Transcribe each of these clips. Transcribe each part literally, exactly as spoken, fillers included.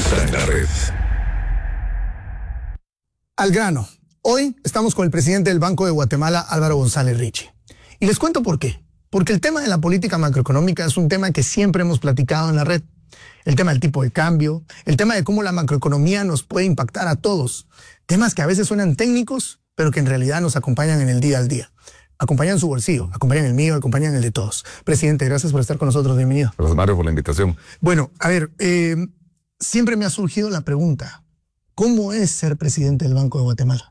está en la red. Al grano. Hoy estamos con el presidente del Banco de Guatemala, Álvaro González Richie. Y les cuento por qué. Porque el tema de la política macroeconómica es un tema que siempre hemos platicado en la red. El tema del tipo de cambio, el tema de cómo la macroeconomía nos puede impactar a todos. Temas que a veces suenan técnicos, pero que en realidad nos acompañan en el día al día. Acompañan su bolsillo, acompañan el mío, acompañan el de todos. Presidente, gracias por estar con nosotros. Bienvenido. Gracias, Mario, por la invitación. Bueno, a ver, eh, siempre me ha surgido la pregunta, ¿cómo es ser presidente del Banco de Guatemala?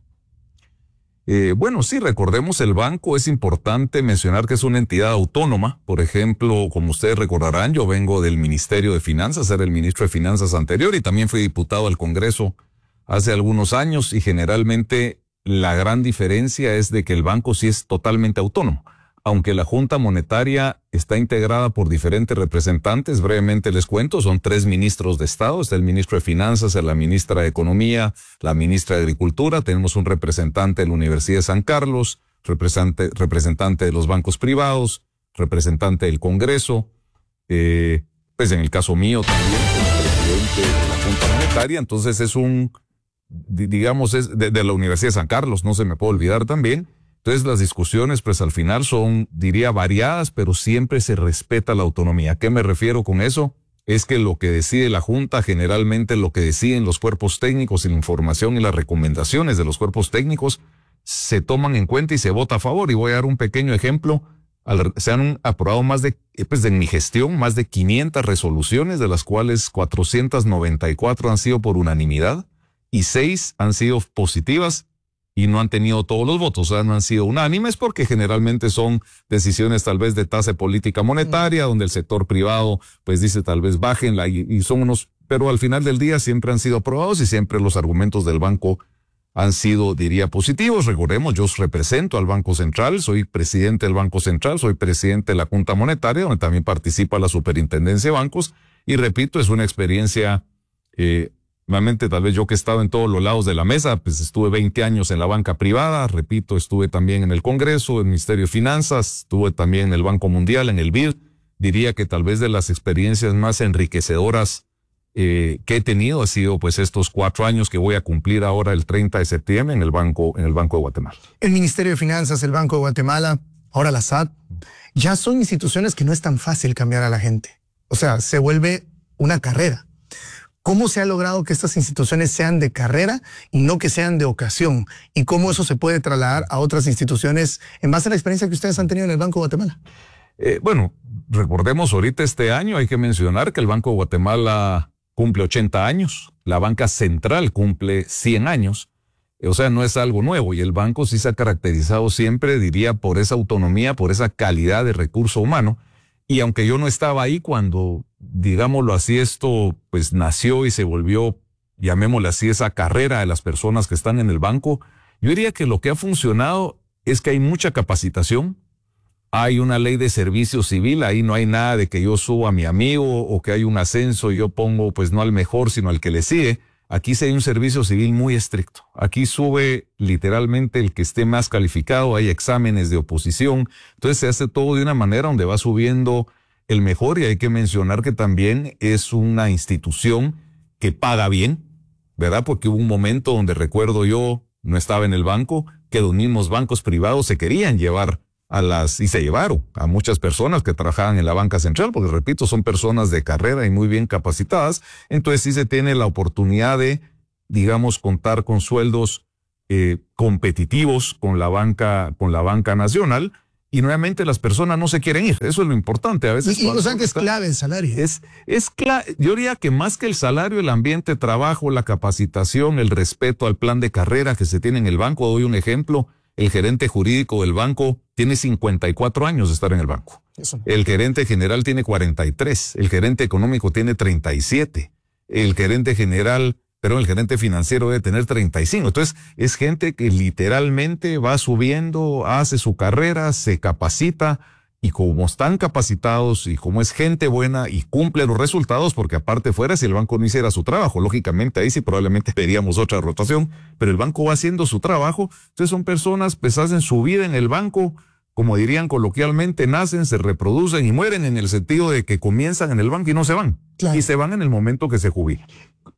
Eh, bueno, sí, recordemos, el banco es importante mencionar que es una entidad autónoma. Por ejemplo, como ustedes recordarán, yo vengo del Ministerio de Finanzas, era el ministro de Finanzas anterior y también fui diputado al Congreso hace algunos años, y generalmente la gran diferencia es de que el banco sí es totalmente autónomo. Aunque la Junta Monetaria está integrada por diferentes representantes, brevemente les cuento, son tres ministros de Estado, está el ministro de Finanzas, la ministra de Economía, la ministra de Agricultura, tenemos un representante de la Universidad de San Carlos, representante, representante de los bancos privados, representante del Congreso, eh, pues en el caso mío también como presidente de la Junta Monetaria, entonces es un, digamos, es de, de la Universidad de San Carlos, no se me puede olvidar también. Entonces las discusiones pues al final son, diría, variadas, pero siempre se respeta la autonomía. ¿A qué me refiero con eso? Es que lo que decide la Junta, generalmente lo que deciden los cuerpos técnicos y la información y las recomendaciones de los cuerpos técnicos se toman en cuenta y se vota a favor. Y voy a dar un pequeño ejemplo. Al, se han aprobado más de, pues en mi gestión, más de quinientas resoluciones, de las cuales cuatrocientas noventa y cuatro han sido por unanimidad y seis han sido positivas y no han tenido todos los votos, o sea, no han sido unánimes porque generalmente son decisiones tal vez de tasa de política monetaria, donde el sector privado pues dice tal vez bájenla y, y son unos, pero al final del día siempre han sido aprobados y siempre los argumentos del banco han sido, diría, positivos. Recordemos, yo represento al Banco Central, soy presidente del Banco Central, soy presidente de la Junta Monetaria, donde también participa la Superintendencia de Bancos, y repito, es una experiencia eh, Realmente, tal vez yo que he estado en todos los lados de la mesa, pues estuve veinte años en la banca privada, repito, estuve también en el Congreso, en el Ministerio de Finanzas, estuve también en el Banco Mundial, en el B I D. Diría que tal vez de las experiencias más enriquecedoras eh, que he tenido ha sido pues estos cuatro años que voy a cumplir ahora el treinta de septiembre en el Banco, en el Banco de Guatemala. El Ministerio de Finanzas, el Banco de Guatemala, ahora la S A T, ya son instituciones que no es tan fácil cambiar a la gente. O sea, se vuelve una carrera. ¿Cómo se ha logrado que estas instituciones sean de carrera y no que sean de ocasión? ¿Y cómo eso se puede trasladar a otras instituciones en base a la experiencia que ustedes han tenido en el Banco de Guatemala? Eh, bueno, recordemos ahorita este año, hay que mencionar que el Banco de Guatemala cumple ochenta años, la banca central cumple cien años, o sea, no es algo nuevo, y el banco sí se ha caracterizado siempre, diría, por esa autonomía, por esa calidad de recurso humano. Y aunque yo no estaba ahí cuando, digámoslo así, esto pues nació y se volvió, llamémoslo así, esa carrera de las personas que están en el banco, yo diría que lo que ha funcionado es que hay mucha capacitación, hay una ley de servicio civil, ahí no hay nada de que yo suba a mi amigo o que hay un ascenso y yo pongo pues no al mejor sino al que le sigue. Aquí sí hay un servicio civil muy estricto. Aquí sube literalmente el que esté más calificado, hay exámenes de oposición. Entonces se hace todo de una manera donde va subiendo el mejor, y hay que mencionar que también es una institución que paga bien, ¿verdad? Porque hubo un momento donde recuerdo yo, no estaba en el banco, que los mismos bancos privados se querían llevar a las, y se llevaron a muchas personas que trabajaban en la banca central, porque repito, son personas de carrera y muy bien capacitadas. Entonces sí se tiene la oportunidad de, digamos, contar con sueldos eh, competitivos con la banca, con la banca nacional, y nuevamente las personas no se quieren ir. Eso es lo importante. A veces, y, y o sea que es clave el salario. Es, es clave. Yo diría que más que el salario, el ambiente de trabajo, la capacitación, el respeto al plan de carrera que se tiene en el banco. Doy un ejemplo. El gerente jurídico del banco tiene cincuenta y cuatro años de estar en el banco. Eso. El gerente general tiene cuarenta y tres. El gerente económico tiene treinta y siete. El gerente general, pero el gerente financiero debe tener treinta y cinco. Entonces, es gente que literalmente va subiendo, hace su carrera, se capacita, y como están capacitados y como es gente buena y cumple los resultados, porque aparte fuera, si el banco no hiciera su trabajo, lógicamente ahí sí probablemente veríamos otra rotación, pero el banco va haciendo su trabajo. Entonces son personas pues hacen su vida en el banco, como dirían coloquialmente, nacen, se reproducen y mueren, en el sentido de que comienzan en el banco y no se van. Claro. Y se van en el momento que se jubilan.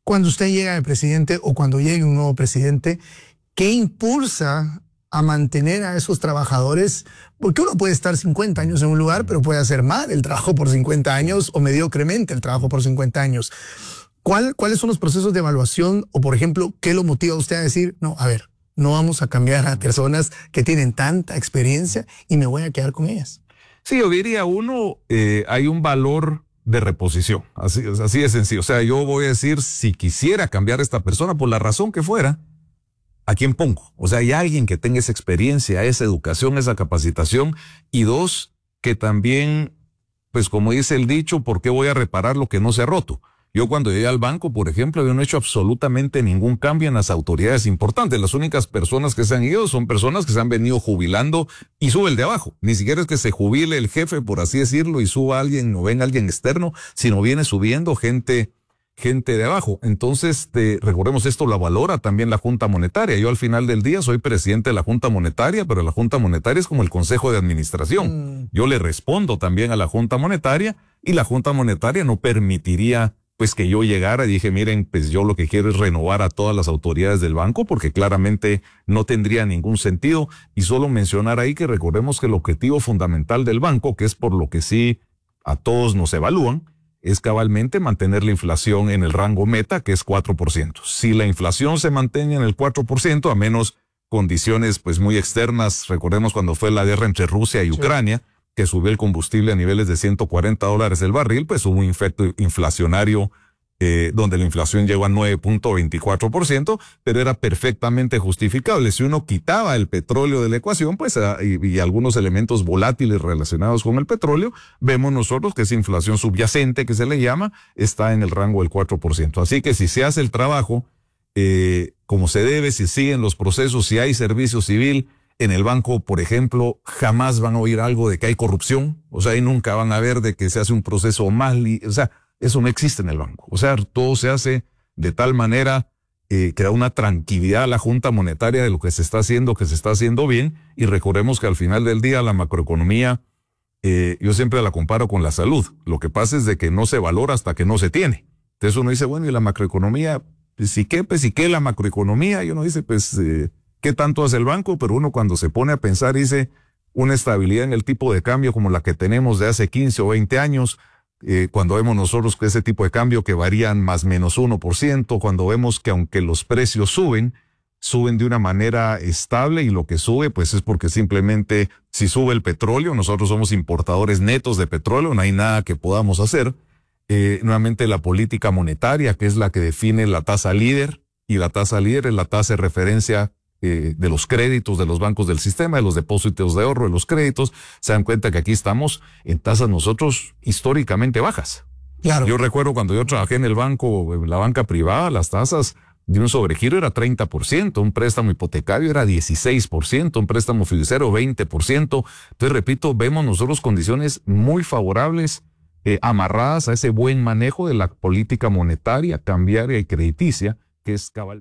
cuando usted llega de presidente o cuando llegue un nuevo presidente, ¿qué impulsa a mantener a esos trabajadores? Porque uno puede estar cincuenta años en un lugar, pero puede hacer mal el trabajo por cincuenta años o mediocremente el trabajo por cincuenta años. ¿Cuál, ¿Cuáles son los procesos de evaluación? O, por ejemplo, ¿qué lo motiva a usted a decir, no, a ver, no vamos a cambiar a personas que tienen tanta experiencia y me voy a quedar con ellas? Sí, yo diría, uno, eh, hay un valor de reposición, así, así de sencillo. O sea, yo voy a decir, si quisiera cambiar a esta persona, por la razón que fuera, ¿a quién pongo? O sea, hay alguien que tenga esa experiencia, esa educación, esa capacitación. Y dos, que también, pues como dice el dicho, ¿por qué voy a reparar lo que no se ha roto? Yo cuando llegué al banco, por ejemplo, yo no he hecho absolutamente ningún cambio en las autoridades importantes. Las únicas personas que se han ido son personas que se han venido jubilando y sube el de abajo. Ni siquiera es que se jubile el jefe, por así decirlo, y suba alguien o venga alguien externo, sino viene subiendo gente gente de abajo. Entonces, te, recordemos, esto lo valora también la Junta Monetaria. Yo al final del día soy presidente de la Junta Monetaria, pero la Junta Monetaria es como el Consejo de Administración. Mm. Yo le respondo también a la Junta Monetaria y la Junta Monetaria no permitiría pues que yo llegara y dije, miren, pues yo lo que quiero es renovar a todas las autoridades del banco porque claramente no tendría ningún sentido. Y solo mencionar ahí que recordemos que el objetivo fundamental del banco, que es por lo que sí a todos nos evalúan, es cabalmente mantener la inflación en el rango meta, que es cuatro por ciento. Si la inflación se mantiene en el cuatro por ciento, a menos condiciones pues muy externas, recordemos cuando fue la guerra entre Rusia y Ucrania, sí, que subió el combustible a niveles de ciento cuarenta dólares el barril, pues hubo un efecto inflacionario eh, donde la inflación llegó a nueve punto veinticuatro por ciento, pero era perfectamente justificable. Si uno quitaba el petróleo de la ecuación, pues y, y algunos elementos volátiles relacionados con el petróleo, vemos nosotros que esa inflación subyacente que se le llama está en el rango del cuatro por ciento. Así que si se hace el trabajo eh, como se debe, si siguen los procesos, si hay servicio civil, en el banco, por ejemplo, jamás van a oír algo de que hay corrupción. O sea, ahí nunca van a ver de que se hace un proceso mal. O sea, eso no existe en el banco. O sea, todo se hace de tal manera eh, que da una tranquilidad a la Junta Monetaria de lo que se está haciendo, que se está haciendo bien. Y recordemos que al final del día la macroeconomía, eh, yo siempre la comparo con la salud. Lo que pasa es de que no se valora hasta que no se tiene. Entonces uno dice, bueno, ¿y la macroeconomía? Pues, ¿y qué? Pues, ¿y qué la macroeconomía? Y uno dice, pues... Eh, ¿qué tanto hace el banco? Pero uno cuando se pone a pensar dice una estabilidad en el tipo de cambio como la que tenemos de hace quince o veinte años, eh, cuando vemos nosotros que ese tipo de cambio que varían más menos uno por ciento, cuando vemos que aunque los precios suben, suben de una manera estable y lo que sube pues es porque simplemente si sube el petróleo, nosotros somos importadores netos de petróleo, no hay nada que podamos hacer. Eh, nuevamente la política monetaria, que es la que define la tasa líder, y la tasa líder es la tasa de referencia Eh, de los créditos de los bancos del sistema, de los depósitos de ahorro, de los créditos. Se dan cuenta que aquí estamos en tasas nosotros históricamente bajas. Claro. Yo recuerdo cuando yo trabajé en el banco, en la banca privada, las tasas de un sobregiro era treinta por ciento, un préstamo hipotecario era dieciséis por ciento, un préstamo fiduciario veinte por ciento. Entonces, repito, vemos nosotros condiciones muy favorables, eh, amarradas a ese buen manejo de la política monetaria, cambiaria y crediticia, que es cabal.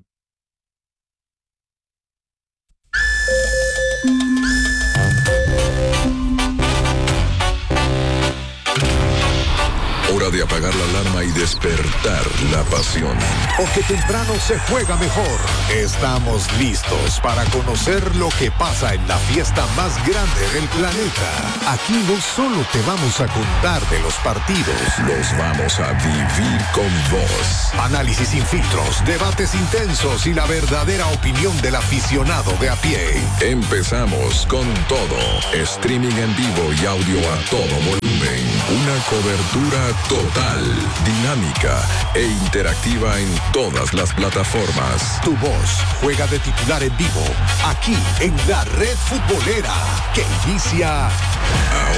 Hora de apagar la alarma y despertar la pasión. Porque temprano se juega mejor. Estamos listos para conocer lo que pasa en la fiesta más grande del planeta. Aquí no solo te vamos a contar de los partidos, los vamos a vivir con vos. Análisis sin filtros, debates intensos y la verdadera opinión del aficionado de a pie. Empezamos con todo. Streaming en vivo y audio a todo volumen. Una cobertura total, dinámica e interactiva en todas las plataformas. Tu voz juega de titular en vivo, aquí en la Red Futbolera, que inicia ahora.